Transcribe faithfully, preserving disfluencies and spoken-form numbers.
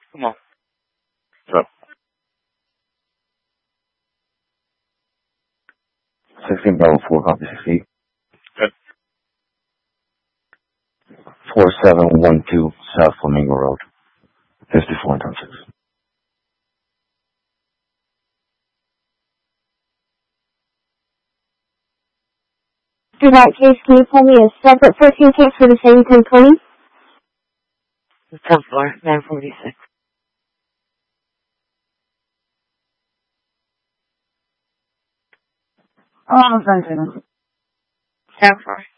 Come on. So. sixteen Bravo four, copy sixty. Good. four seven one two South Flamingo Road. fifty-four and six. For that case, can you pull me a separate thirteen case for the same ten twenty? The tenth floor, nine forty-six. Oh, I'm sorry. tenth floor.